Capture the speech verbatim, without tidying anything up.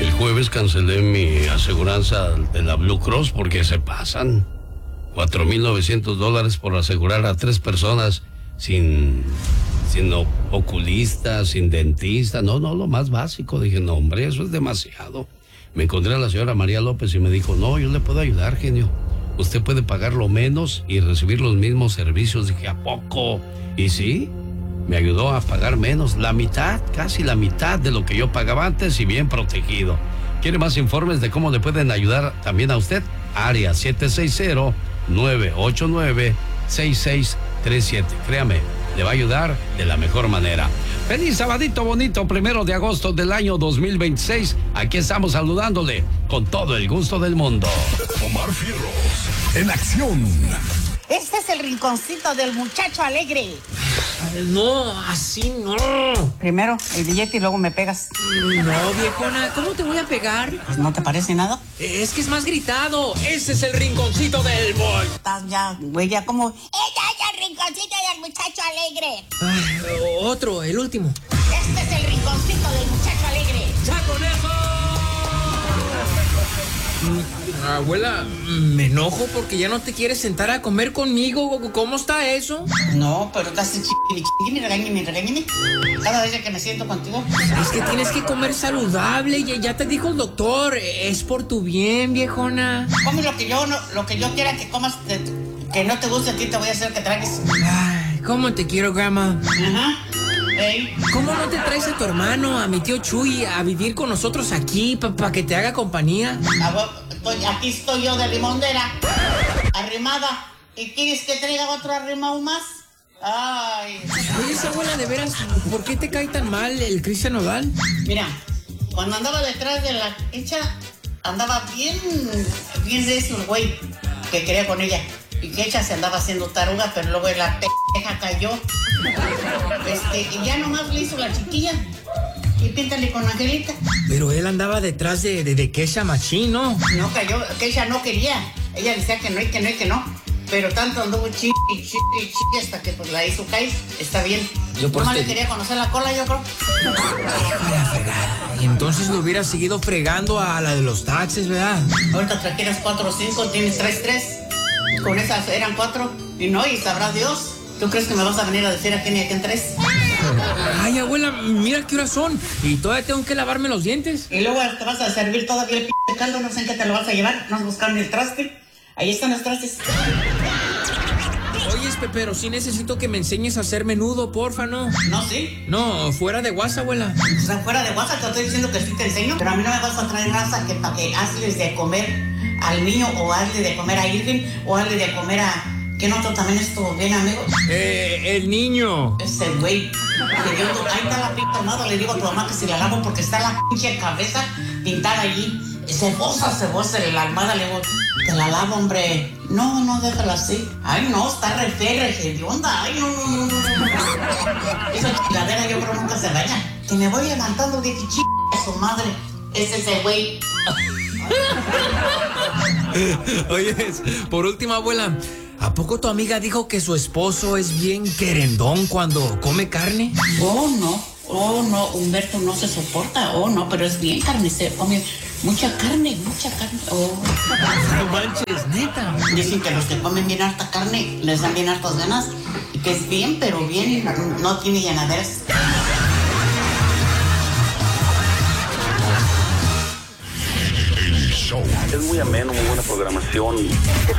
El jueves cancelé mi aseguranza de la Blue Cross porque se pasan. cuatro mil novecientos dólares por asegurar a tres personas sin, sin oculista, sin dentista. No, no, lo más básico. Dije, no, hombre, eso es demasiado. Me encontré a la señora María López y me dijo, no, yo le puedo ayudar, genio. Usted puede pagar lo menos y recibir los mismos servicios. Dije, ¿a poco? Y sí, me ayudó a pagar menos, la mitad, casi la mitad de lo que yo pagaba antes y bien protegido. ¿Quiere más informes de cómo le pueden ayudar también a usted? Área siete seis cero, nueve ocho nueve, seis seis tres siete. Créame, le va a ayudar de la mejor manera. Feliz sabadito bonito, primero de agosto del año dos mil veintiséis. Aquí estamos saludándole con todo el gusto del mundo. Omar Fierros, en acción. Este es el rinconcito del muchacho alegre. No, así no. Primero el billete y luego me pegas. No, viejona, ¿cómo te voy a pegar? Pues, ¿no te parece nada? Es que es más gritado. Ese es el rinconcito del boy. Estás ya, güey, ya como... ¡Ella es el rinconcito del muchacho alegre! Ay, otro, el último. Este es el rinconcito del muchacho alegre. ¡Ya con eso! Abuela, me enojo porque ya no te quieres sentar a comer conmigo. ¿Cómo está eso? No, pero estás chiquini, chiquini, regáñame, regáñame. Cada vez que me siento contigo. Es que tienes que comer saludable. Ya, ya te dijo el doctor. Es por tu bien, viejona. Come lo que yo, no, lo que yo quiera que comas, te, que no te guste a ti, te voy a hacer que tragues. Ay, ¿cómo te quiero, grandma? Ajá. Hey. ¿Cómo no te traes a tu hermano, a mi tío Chuy, a vivir con nosotros aquí para pa que te haga compañía? Estoy, aquí estoy yo de limondera, arrimada. ¿Y quieres que traiga otro arrimado más? Ay. Oye, esa abuela, de veras, ¿por qué te cae tan mal el Cristian Nodal? Mira, cuando andaba detrás de la hecha, andaba bien, bien de eso, güey, que quería con ella. Y que ella se andaba haciendo taruga, pero luego la pendeja cayó. Este, y ya nomás le hizo la chiquilla. Y píntale con Angelita. Pero él andaba detrás de, de, de Kesha Machín, ¿no? No cayó, Kesha no quería. Ella decía que no y que no y que no. Pero tanto anduvo chiqui, chiqui, chiqui hasta que pues la hizo caer. Está bien. Yo por Nomás este... le quería conocer la cola, yo creo. Para fregar. Y entonces lo hubiera seguido fregando a la de los taxis, ¿verdad? Ahorita trajeras cuatro o cinco, tienes tres, tres. Con esas eran cuatro. Y no, y sabrá Dios. ¿Tú crees que me vas a venir a decir a quién y a quién tres? Ay, abuela, mira qué horas son. Y todavía tengo que lavarme los dientes. Y luego te vas a servir todavía el p*** caldo, no sé en qué te lo vas a llevar. No has buscado ni el traste. Ahí están los trastes. Oye, pero sí necesito que me enseñes a hacer menudo, porfa, ¿no? ¿No, sí? No, fuera de WhatsApp, abuela. O sea, fuera de WhatsApp te estoy diciendo que sí te enseño. Pero a mí no me vas a traer raza que para que hazles de comer al niño o hazle de comer a Irving o hazle de comer a... ¿Quién otro también estuvo bien, amigo? Eh, el niño. Ese güey. Ahí está la pinta armada. Le digo a tu mamá que si la lavo porque está la pinche cabeza pintada allí. Cebosa, cebosa, la almada. Le digo, te la lavo, hombre. No, no, déjala así. Ay, no, está re fea, re onda. Ay, no, no, no, no, no. Esa chingadera yo creo nunca se vaya. Que me voy levantando de que ch... a su madre. Es ese güey. Oye, por último, abuela, ¿a poco tu amiga dijo que su esposo es bien querendón cuando come carne? Oh, no, oh, no, Humberto no se soporta, oh, no, pero es bien carnicero, come mucha carne, mucha carne, oh. No manches, neta. Dicen que los que comen bien harta carne les dan bien hartas ganas, y que es bien, pero bien, y no, no tiene llenaderas. El show. Es muy ameno, muy buena programación.